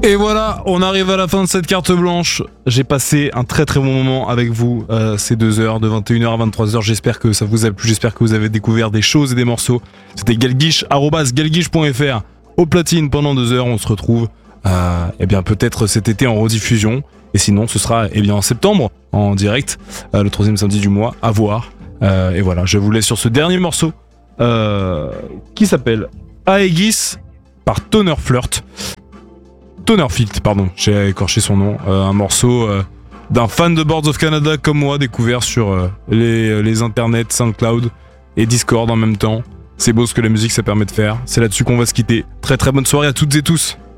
Et voilà, on arrive à la fin de cette carte blanche. J'ai passé un très très bon moment avec vous ces 2 heures, de 21h à 23h. J'espère que ça vous a plu, j'espère que vous avez découvert des choses et des morceaux. C'était Galguiche, @galguiche.fr au platine pendant 2 heures. On se retrouve eh bien peut-être cet été en rediffusion. Et sinon ce sera eh bien en septembre en direct, le 3e samedi du mois, à voir. Et voilà, je vous laisse sur ce dernier morceau qui s'appelle Aegis par Tonerfield, pardon, j'ai écorché son nom. Un morceau d'un fan de Boards of Canada comme moi, découvert sur les internets, SoundCloud et Discord en même temps. C'est beau ce que la musique ça permet de faire. C'est là-dessus qu'on va se quitter. Très très bonne soirée à toutes et tous.